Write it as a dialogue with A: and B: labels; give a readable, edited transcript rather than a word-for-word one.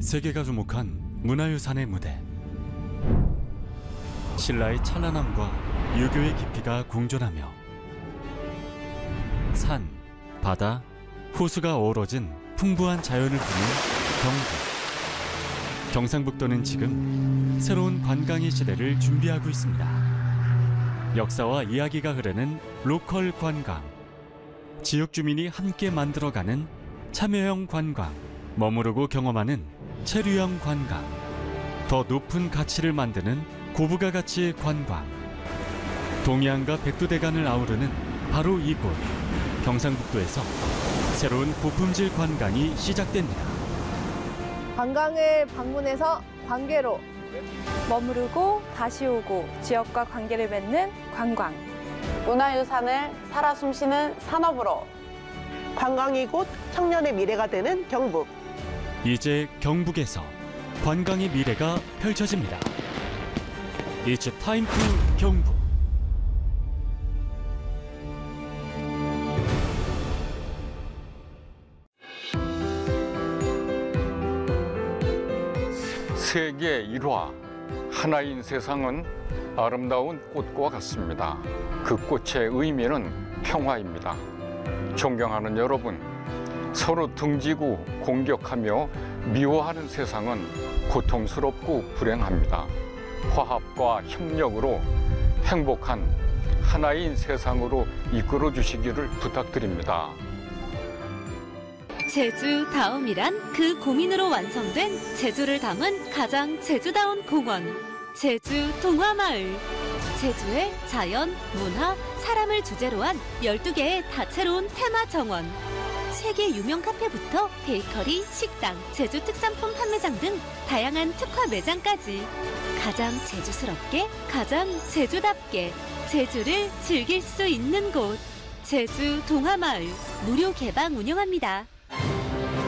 A: 세계가 주목한 문화유산의 무대. 신라의 찬란함과 유교의 깊이가 공존하며 산, 바다, 호수가 어우러진 풍부한 자연을 부는 경북. 경상북도는 지금 새로운 관광의 시대를 준비하고 있습니다. 역사와 이야기가 흐르는 로컬 관광. 지역 주민이 함께 만들어가는 참여형 관광. 머무르고 경험하는 체류형 관광. 더 높은 가치를 만드는 고부가 가치 관광. 동해안과 백두대간을 아우르는 바로 이곳. 경상북도에서 새로운 고품질 관광이 시작됩니다.
B: 관광을 방문해서 관계로
C: 머무르고 다시 오고 지역과 관계를 맺는 관광.
D: 문화유산을 살아 숨쉬는 산업으로
E: 관광이 곧 청년의 미래가 되는 경북.
A: 이제 경북에서 관광의 미래가 펼쳐집니다. It's time to 경북.
F: 세계 일화 하나인 세상은 아름다운 꽃과 같습니다. 그 꽃의 의미는 평화입니다. 존경하는 여러분, 서로 등지고 공격하며 미워하는 세상은 고통스럽고 불행합니다. 화합과 협력으로 행복한 하나인 세상으로 이끌어 주시기를 부탁드립니다.
G: 제주다움이란 그 고민으로 완성된 제주를 담은 가장 제주다운 공원, 제주 동화마을. 제주의 자연, 문화, 사람을 주제로 한 12개의 다채로운 테마 정원. 세계 유명 카페부터 베이커리, 식당, 제주 특산품 판매장 등 다양한 특화 매장까지 가장 제주스럽게, 가장 제주답게 제주를 즐길 수 있는 곳. 제주 동화마을 무료 개방 운영합니다.